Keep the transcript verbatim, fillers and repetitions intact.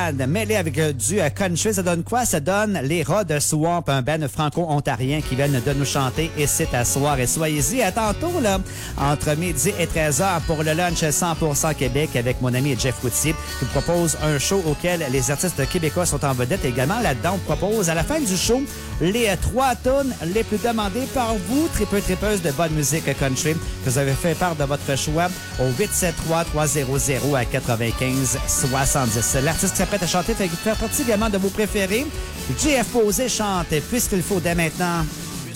band mêlé avec euh, du euh, country. Ça donne quoi? Ça donne les Rats de Swamp, un band franco-ontarien qui viennent de nous chanter ici à soir. Et soyez-y à tantôt, là, entre midi et treize heures pour le lunch cent pour cent Québec avec mon ami Jeff Routier qui vous propose un show auquel les artistes québécois sont en vedette. Également, là-dedans, on propose à la fin du show les euh, trois tunes les plus demandées par vous, tripeux, tripeuses de bonne musique country, que vous avez fait part de votre choix au huit sept trois, trois zéro zéro à quatre-vingt-quinze soixante-dix. L'artiste qui s'apprête à chanter fait faire partie également de vos préférés. J F Posé chante Puisqu'il faut dès maintenant.